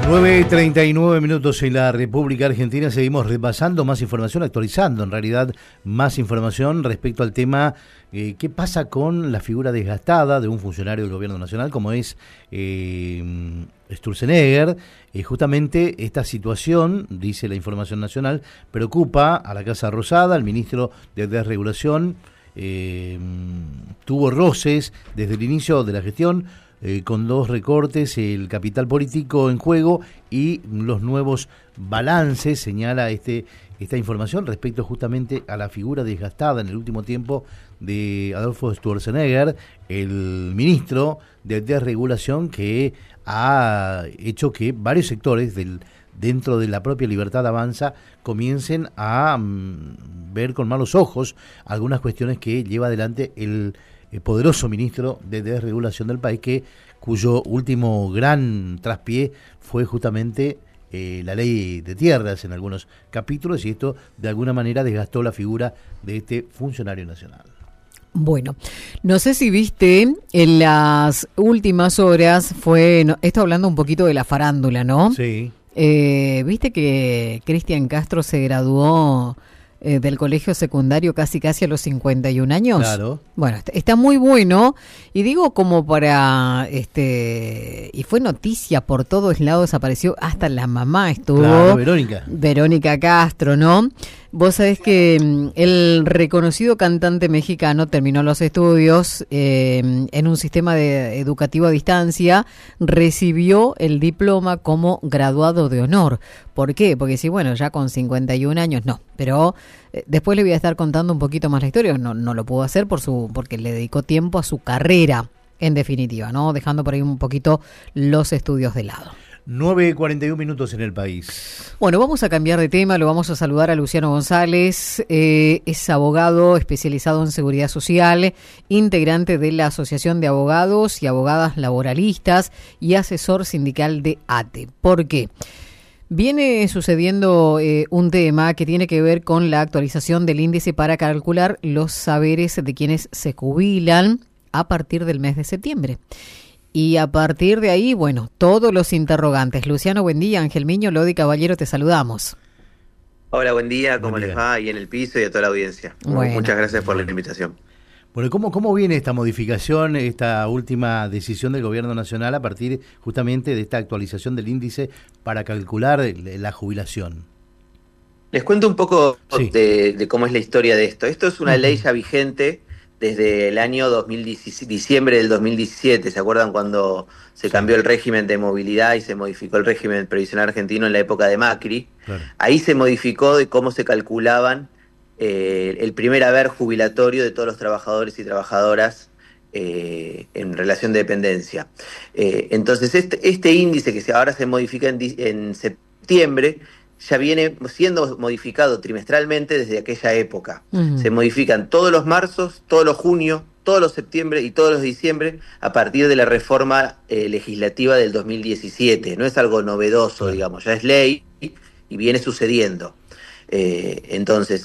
9:39 en la República Argentina. Seguimos repasando más información, actualizando en realidad más información respecto al tema qué pasa con la figura desgastada de un funcionario del gobierno nacional como es Sturzenegger. Justamente esta situación, dice la información nacional, preocupa a la Casa Rosada. El ministro de Desregulación tuvo roces desde el inicio de la gestión con dos recortes, el capital político en juego y los nuevos balances, señala esta información respecto justamente a la figura desgastada en el último tiempo de Adolfo Sturzenegger, el ministro de Desregulación, que ha hecho que varios sectores dentro de la propia Libertad Avanza comiencen a ver con malos ojos algunas cuestiones que lleva adelante el poderoso ministro de Desregulación del país, cuyo último gran traspié fue justamente la ley de tierras en algunos capítulos, y esto de alguna manera desgastó la figura de este funcionario nacional. Bueno, no sé si viste en las últimas horas, esto hablando un poquito de la farándula, ¿no? Sí. Viste que Cristian Castro se graduó del colegio secundario casi a los 51 años. Claro. Bueno, está muy bueno, y digo como para y fue noticia por todos lados, apareció hasta la mamá, estuvo claro, Verónica Castro, ¿no? Vos sabés que el reconocido cantante mexicano terminó los estudios en un sistema educativo a distancia, recibió el diploma como graduado de honor. ¿Por qué? Porque sí, bueno, ya con 51 años no, pero después le voy a estar contando un poquito más la historia. No lo pudo hacer porque le dedicó tiempo a su carrera, en definitiva, ¿no? Dejando por ahí un poquito los estudios de lado. 9:41 en el país. Bueno, vamos a cambiar de tema, lo vamos a saludar a Luciano González, es abogado especializado en seguridad social, integrante de la Asociación de Abogados y Abogadas Laboralistas y asesor sindical de ATE. ¿Por qué? Viene sucediendo un tema que tiene que ver con la actualización del índice para calcular los saberes de quienes se jubilan a partir del mes de septiembre. Y a partir de ahí, bueno, todos los interrogantes. Luciano, buen día. Ángel Miño, Lodi Caballero, te saludamos. Hola, buen día. ¿Cómo les va ahí en el piso y a toda la audiencia? Bueno. Muchas gracias por la invitación. Bueno, ¿cómo viene esta modificación, esta última decisión del Gobierno Nacional a partir justamente de esta actualización del índice para calcular la jubilación? Les cuento un poco sí. de cómo es la historia de esto. Esto es una ley ya vigente desde el año diciembre del 2017. ¿Se acuerdan cuando se cambió el régimen de movilidad y se modificó el régimen previsional argentino en la época de Macri? Claro. Ahí se modificó de cómo se calculaban el primer haber jubilatorio de todos los trabajadores y trabajadoras en relación de dependencia. Entonces este índice que ahora se modifica en septiembre ya viene siendo modificado trimestralmente desde aquella época. Se modifican todos los marzos, todos los junios, todos los septiembre y todos los diciembre a partir de la reforma legislativa del 2017. No es algo novedoso, digamos, ya es ley y viene sucediendo. Entonces,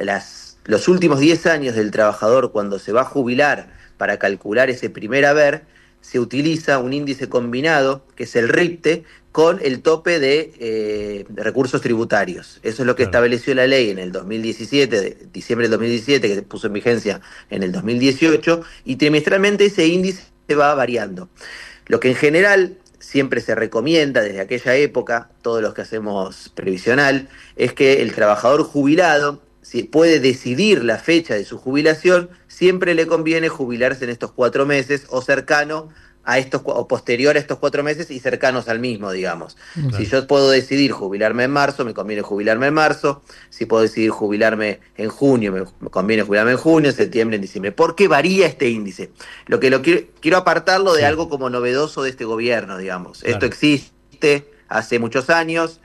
los últimos 10 años del trabajador, cuando se va a jubilar para calcular ese primer haber, se utiliza un índice combinado, que es el RIPTE, con el tope de recursos tributarios. Eso es lo que estableció la ley en el 2017, diciembre del 2017, que se puso en vigencia en el 2018, y trimestralmente ese índice se va variando. Lo que en general siempre se recomienda desde aquella época, todos los que hacemos previsional, es que el trabajador jubilado, si puede decidir la fecha de su jubilación, siempre le conviene jubilarse en estos 4 meses o cercano a o posterior a estos 4 meses y cercanos al mismo, digamos. Claro. Si yo puedo decidir jubilarme en marzo, me conviene jubilarme en marzo. Si puedo decidir jubilarme en junio, me conviene jubilarme en junio, en septiembre, en diciembre. ¿Por qué varía este índice? Quiero apartarlo de algo como novedoso de este gobierno, digamos. Claro. Esto existe hace muchos años,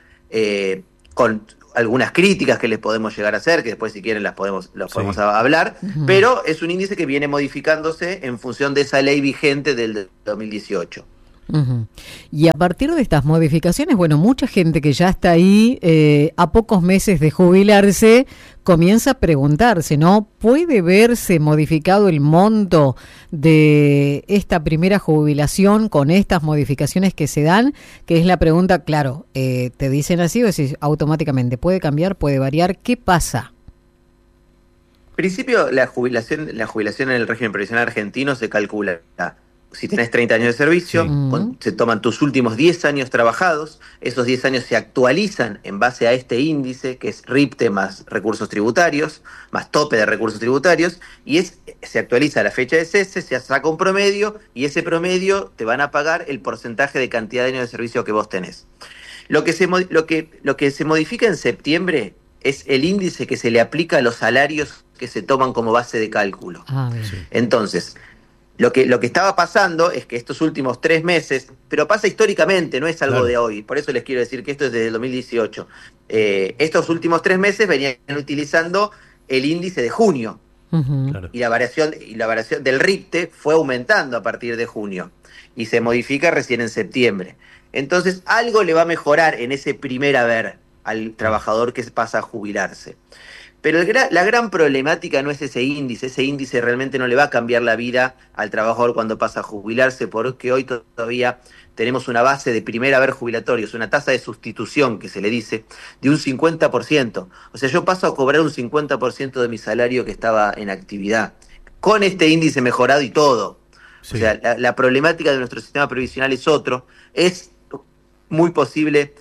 con algunas críticas que les podemos llegar a hacer, que después si quieren los podemos hablar, pero es un índice que viene modificándose en función de esa ley vigente del 2018. Uh-huh. Y a partir de estas modificaciones, bueno, mucha gente que ya está ahí a pocos meses de jubilarse comienza a preguntarse, ¿no? ¿Puede verse modificado el monto de esta primera jubilación con estas modificaciones que se dan? Que es la pregunta, claro, te dicen así o decís automáticamente, ¿puede cambiar, puede variar? ¿Qué pasa? En principio, la jubilación en el régimen previsional argentino se calcula. Si tenés 30 años de servicio, se toman tus últimos 10 años trabajados, esos 10 años se actualizan en base a este índice, que es RIPTE más recursos tributarios, más tope de recursos tributarios, y se actualiza la fecha de cese, se saca un promedio, y ese promedio te van a pagar el porcentaje de cantidad de años de servicio que vos tenés. Lo que se modifica en septiembre es el índice que se le aplica a los salarios que se toman como base de cálculo. Entonces, Lo que estaba pasando es que estos últimos 3 meses, pero pasa históricamente, no es algo de hoy, por eso les quiero decir que esto es desde el 2018. Estos últimos 3 meses venían utilizando el índice de junio, y la variación del RIPTE fue aumentando a partir de junio, y se modifica recién en septiembre. Entonces, algo le va a mejorar en ese primer haber al trabajador que pasa a jubilarse. Pero la gran problemática no es ese índice realmente no le va a cambiar la vida al trabajador cuando pasa a jubilarse, porque hoy todavía tenemos una base de primer haber jubilatorios, una tasa de sustitución que se le dice, de un 50%. O sea, yo paso a cobrar un 50% de mi salario que estaba en actividad, con este índice mejorado y todo. Sí. O sea, la problemática de nuestro sistema previsional es otro. Es muy posible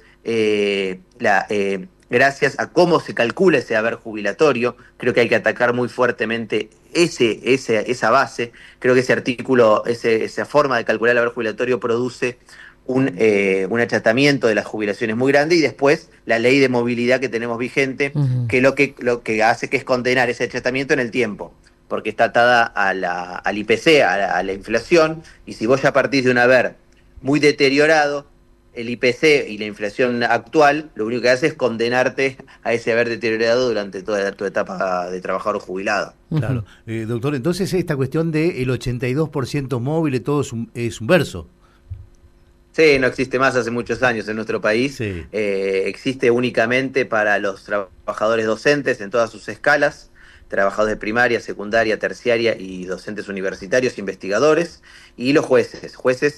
gracias a cómo se calcula ese haber jubilatorio. Creo que hay que atacar muy fuertemente esa base. Creo que ese artículo, esa forma de calcular el haber jubilatorio produce un achatamiento de las jubilaciones muy grande, y después la ley de movilidad que tenemos vigente, que lo que hace que es condenar ese achatamiento en el tiempo, porque está atada al IPC, a la inflación, y si vos ya partís de un haber muy deteriorado, el IPC y la inflación actual lo único que hace es condenarte a ese haber deteriorado durante toda tu etapa de trabajador jubilado. Claro. Doctor, entonces esta cuestión del 82% móvil y todo es un verso. Sí, no existe más hace muchos años en nuestro país. Sí. Existe únicamente para los trabajadores docentes en todas sus escalas, trabajadores de primaria, secundaria, terciaria y docentes universitarios, investigadores, y los jueces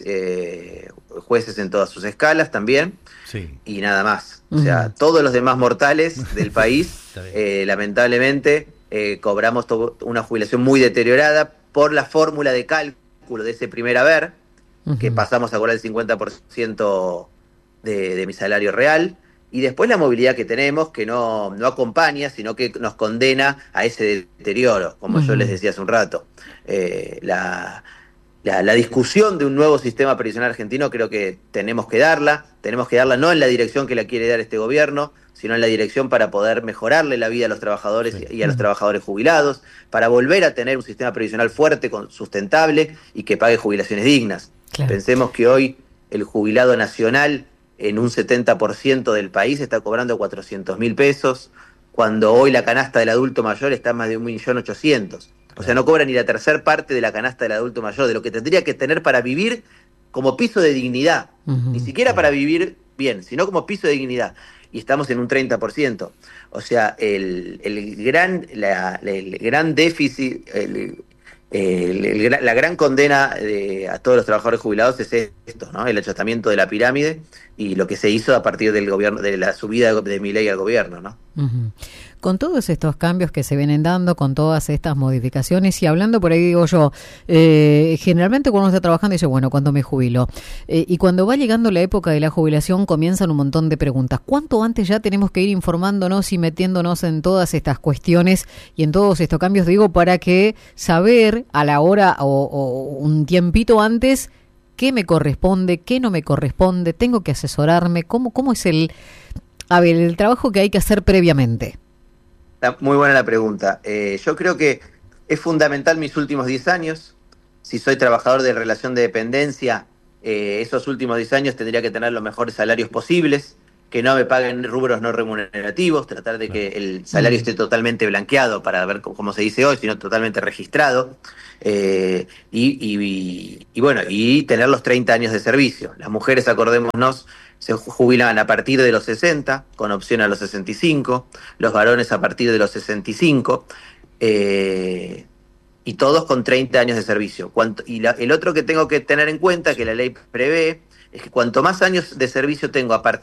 en todas sus escalas también, y nada más. O sea, todos los demás mortales del país, lamentablemente, cobramos una jubilación muy deteriorada por la fórmula de cálculo de ese primer haber, que pasamos a cobrar el 50% de mi salario real. Y después la movilidad que tenemos, que no acompaña, sino que nos condena a ese deterioro, como yo les decía hace un rato. La discusión de un nuevo sistema previsional argentino creo que tenemos que darla no en la dirección que la quiere dar este gobierno, sino en la dirección para poder mejorarle la vida a los trabajadores y a los trabajadores jubilados, para volver a tener un sistema previsional fuerte, sustentable y que pague jubilaciones dignas. Claro. Pensemos que hoy el jubilado nacional en un 70% del país está cobrando 400.000 pesos, cuando hoy la canasta del adulto mayor está más de 1.800.000. O sea, no cobra ni la tercer parte de la canasta del adulto mayor, de lo que tendría que tener para vivir como piso de dignidad. Ni siquiera para vivir bien, sino como piso de dignidad. Y estamos en un 30%. O sea, el gran déficit, la gran condena a todos los trabajadores jubilados es esto, ¿no? El achatamiento de la pirámide y lo que se hizo a partir del gobierno, de la subida de Milei al gobierno, ¿no? Con todos estos cambios que se vienen dando, con todas estas modificaciones, y hablando por ahí, digo yo, generalmente cuando uno está trabajando dice, bueno, ¿cuándo me jubilo? Y cuando va llegando la época de la jubilación comienzan un montón de preguntas. ¿Cuánto antes ya tenemos que ir informándonos y metiéndonos en todas estas cuestiones y en todos estos cambios, digo, para que saber a la hora o un tiempito antes qué me corresponde, qué no me corresponde, tengo que asesorarme, cómo es el trabajo que hay que hacer previamente? Muy buena la pregunta. Yo creo que es fundamental mis últimos 10 años. Si soy trabajador de relación de dependencia, esos últimos 10 años tendría que tener los mejores salarios posibles. que no me paguen rubros no remunerativos, tratar de que el salario esté totalmente blanqueado para ver cómo se dice hoy, sino totalmente registrado, y tener los 30 años de servicio. Las mujeres, acordémonos, se jubilan a partir de los 60, con opción a los 65, los varones a partir de los 65, y todos con 30 años de servicio. El otro que tengo que tener en cuenta, que la ley prevé, es que cuanto más años de servicio tengo a partir